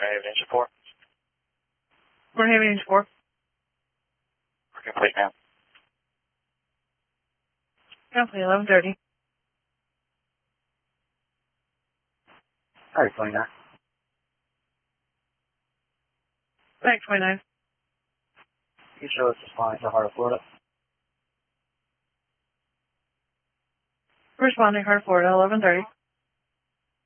Haven Engine 4. Port Haven Engine 4. We're complete now. Complete, 11:30. Alright, 29. Back 29. You show us responding to Heart of Florida. Responding, Heart of Florida, 11:30.